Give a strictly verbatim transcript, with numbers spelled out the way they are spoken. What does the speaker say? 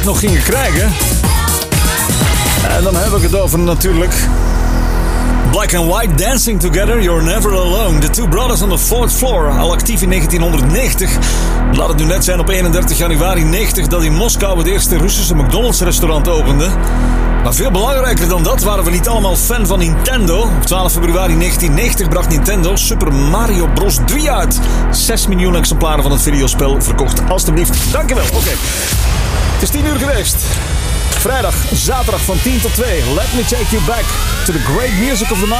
nog gingen krijgen. En dan heb ik het over natuurlijk Black and White Dancing Together, You're Never Alone. The Two Brothers on the Fourth Floor, al actief in negentienhonderdnegentig. Laat het nu net zijn op eenendertig januari negentig dat in Moskou het eerste Russische McDonald's restaurant opende. Maar veel belangrijker dan dat waren we niet allemaal fan van Nintendo. Op twaalf februari negentiennegentig bracht Nintendo Super Mario Bros. drie uit. zes miljoen exemplaren van het videospel verkocht. Alsjeblieft, dankjewel. Oké, okay. Het is tien uur geweest. Vrijdag, zaterdag van tien tot twee. Let me take you back to the great music of the night.